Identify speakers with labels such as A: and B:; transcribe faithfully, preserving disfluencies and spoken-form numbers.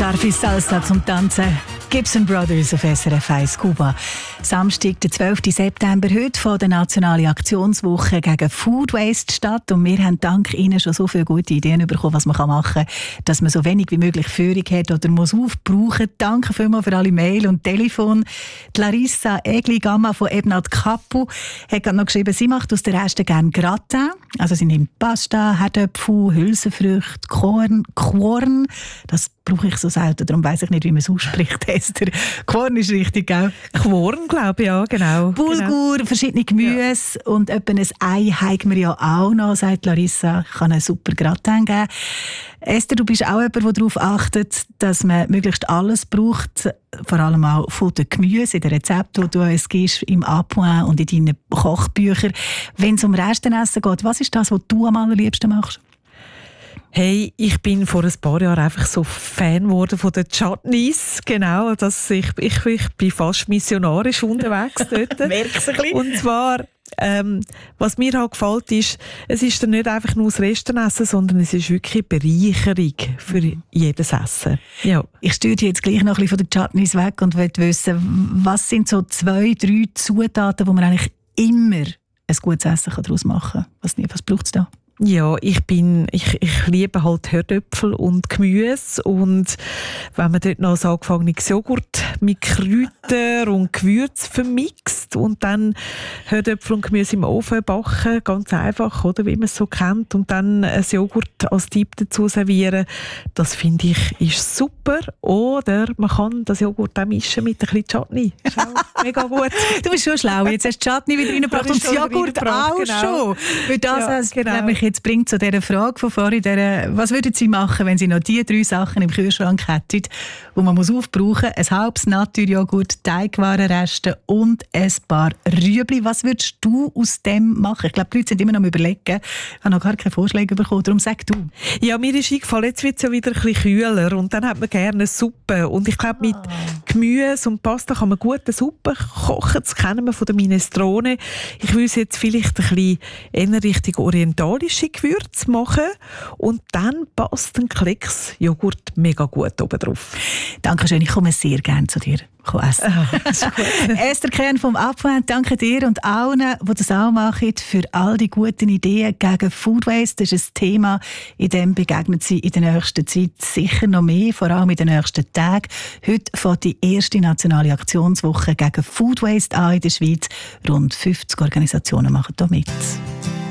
A: Scharfe Salsa zum Tanzen. Gibson Brothers auf S R F eins Kuba. Samstag, der zwölften September, heute von der Nationale Aktionswoche gegen Food Waste statt. Und wir haben dank Ihnen schon so viele gute Ideen bekommen, was man machen kann, dass man so wenig wie möglich Führung hat oder muss aufbrauchen. Danke vielmals für alle Mail und Telefon. Die Larissa Egli-Gamma von Ebnat Kapu hat gerade noch geschrieben, sie macht aus der Reste gerne Gratin. Also sie nimmt Pasta, Herdöpfel, Hülsenfrüchte, Korn, Korn. Das brauche ich so selten, darum weiss ich nicht, wie man es ausspricht. Esther. Korn ist richtig, gell?
B: Korn, glaube ich, ja, genau.
A: Bulgur, genau. Verschiedene Gemüse ja. Und etwa ein Ei haben wir ja auch noch, sagt Larissa. Ich kann einen super Gratin geben. Esther, du bist auch jemand, der darauf achtet, dass man möglichst alles braucht, vor allem auch von den Gemüse, in den Rezepten, die du uns gibst, im Appoint und in deinen Kochbüchern. Wenn es um Restenessen geht, was ist das, was du am allerliebsten machst?
B: Hey, ich bin vor ein paar Jahren einfach so Fan geworden von den Chutneys. Genau, dass ich, ich, ich bin fast missionarisch unterwegs dort.
A: Merkst du ein bisschen?
B: Und zwar, ähm, was mir halt gefällt, ist, es ist dann nicht einfach nur das Restenessen, sondern es ist wirklich eine Bereicherung für jedes Essen. Ja.
A: Ich steuere jetzt gleich noch ein bisschen von den Chutneys weg und möchte wissen, was sind so zwei, drei Zutaten, wo man eigentlich immer ein gutes Essen daraus machen kann? Was, was braucht es da?
B: Ja, ich bin, ich, ich liebe halt Herdöpfel und Gemüse und wenn man dort noch so angefangenes Joghurt mit Kräutern und Gewürz vermixt und dann Herdöpfel und Gemüse im Ofen backen, ganz einfach, oder, wie man es so kennt, und dann ein Joghurt als Tipp dazu servieren, das finde ich ist super. Oder man kann das Joghurt auch mischen mit ein bisschen Chutney. Ist auch mega gut.
A: Du bist schon schlau, jetzt hast du Chutney wieder reingebracht und das Joghurt auch
B: genau.
A: schon. Weil das
B: ja,
A: heißt,
B: genau.
A: nämlich jetzt bringt zu dieser Frage von vorhin, dieser, was würden Sie machen, wenn Sie noch diese drei Sachen im Kühlschrank hätten, die man muss aufbrauchen muss? Ein halbes Naturjoghurt, Teigwarenreste und ein paar Rüebli. Was würdest du aus dem machen? Ich glaube, die Leute sind immer noch am Überlegen. Ich habe noch gar keine Vorschläge bekommen, darum sag du.
B: Ja, mir ist eingefallen, jetzt wird es ja wieder ein bisschen kühler und dann hat man gerne eine Suppe. Und ich glaube, mit Gemüse und Pasta kann man gut eine Suppe kochen. Das kennen wir von der Minestrone. Ich will es jetzt vielleicht ein bisschen eher Richtung orientalische Gewürze machen und dann passt ein Klecks Joghurt mega gut oben drauf.
A: Dankeschön, ich komme sehr gerne zu dir essen. Oh, Esther Kern vom Appoint, danke dir und allen, die das auch machen, für all die guten Ideen gegen Food Waste. Das ist ein Thema, in dem begegnet sie in der nächsten Zeit sicher noch mehr, vor allem in den nächsten Tagen. Heute fängt die erste nationale Aktionswoche gegen Food Waste an in der Schweiz. Rund fünfzig Organisationen machen da mit.